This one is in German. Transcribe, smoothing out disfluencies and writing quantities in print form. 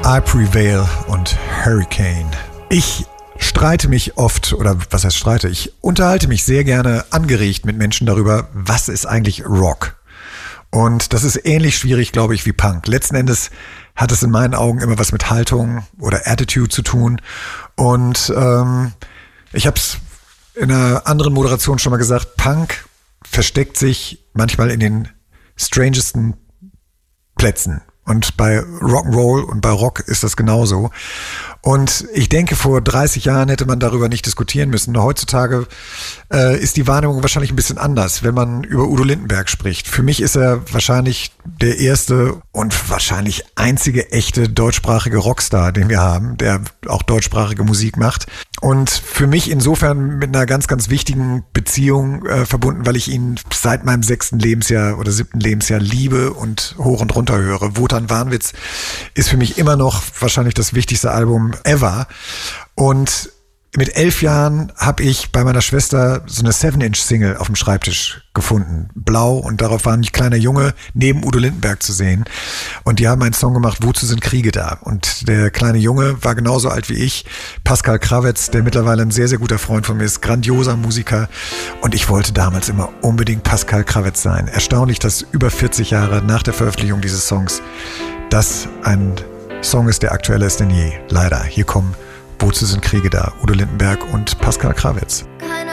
I Prevail und Hurricane. Ich streite mich oft, oder was heißt streite? Ich unterhalte mich sehr gerne angeregt mit Menschen darüber, was ist eigentlich Rock? Und das ist ähnlich schwierig, glaube ich, wie Punk. Letzten Endes hat es in meinen Augen immer was mit Haltung oder Attitude zu tun. Und ich habe es in einer anderen Moderation schon mal gesagt, Punk versteckt sich manchmal in den strangesten Plätzen. Und bei Rock'n'Roll und bei Rock ist das genauso. Und ich denke, vor 30 Jahren hätte man darüber nicht diskutieren müssen. Heutzutage ist die Wahrnehmung wahrscheinlich ein bisschen anders, wenn man über Udo Lindenberg spricht. Für mich ist er wahrscheinlich der erste und wahrscheinlich einzige echte deutschsprachige Rockstar, den wir haben, der auch deutschsprachige Musik macht. Und für mich insofern mit einer ganz, ganz wichtigen Beziehung verbunden, weil ich ihn seit meinem 6. Lebensjahr oder 7. Lebensjahr liebe und hoch und runter höre. Wotan Warnwitz ist für mich immer noch wahrscheinlich das wichtigste Album ever. Und mit 11 Jahren habe ich bei meiner Schwester so eine 7-Inch-Single auf dem Schreibtisch gefunden. Blau, und darauf war ein kleiner Junge neben Udo Lindenberg zu sehen. Und die haben einen Song gemacht, Wozu sind Kriege da? Und der kleine Junge war genauso alt wie ich. Pascal Kravetz, der mittlerweile ein sehr, sehr guter Freund von mir ist, grandioser Musiker. Und ich wollte damals immer unbedingt Pascal Kravetz sein. Erstaunlich, dass über 40 Jahre nach der Veröffentlichung dieses Songs das ein Song ist, der aktueller ist denn je. Leider. Hier kommen Wozu sind Kriege da? Udo Lindenberg und Pascal Kravetz. Keine